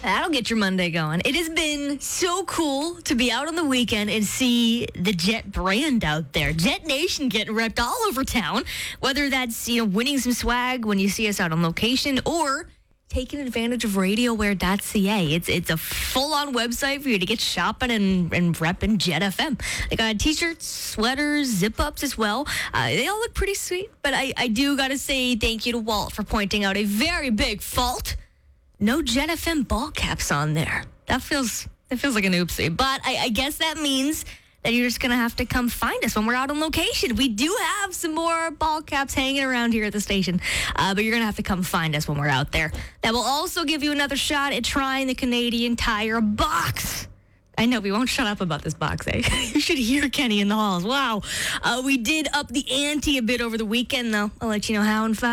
That'll get your Monday going. It has been so cool to be out on the weekend and see the Jet brand out there. Jet Nation getting repped all over town, whether that's, winning some swag when you see us out on location or taking advantage of RadioWare.ca. It's a full-on website for you to get shopping and repping Jet FM. They got t-shirts, sweaters, zip-ups as well. They all look pretty sweet, but I do got to say thank you to Walt for pointing out a very big fault. No Jet FM ball caps on there. That feels like an oopsie, but I guess that means that you're just going to have to come find us when we're out on location. We do have some more ball caps hanging around here at the station, but you're going to have to come find us when we're out there. That will also give you another shot at trying the Canadian Tire box. I know, we won't shut up about this box, eh? You should hear Kenny in the halls. Wow. We did up the ante a bit over the weekend, though. I'll let you know how in 5.